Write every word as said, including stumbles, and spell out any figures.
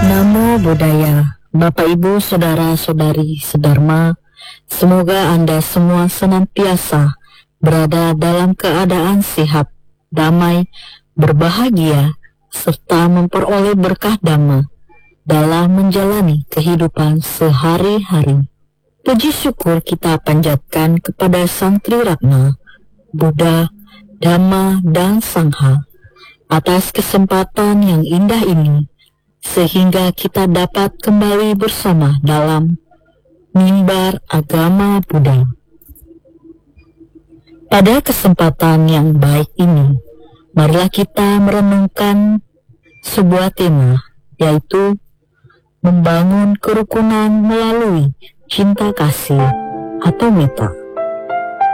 Namo Buddhaya, Bapak Ibu Saudara-saudari sedharma, semoga Anda semua senantiasa berada dalam keadaan sehat, damai, berbahagia, serta memperoleh berkah Dhamma dalam menjalani kehidupan sehari-hari. Puji syukur kita panjatkan kepada Sang Triratna, Buddha, Dhamma, dan Sangha atas kesempatan yang indah ini, sehingga kita dapat kembali bersama dalam mimbar agama Buddha. Pada kesempatan yang baik ini, marilah kita merenungkan sebuah tema, yaitu membangun kerukunan melalui cinta kasih atau metta.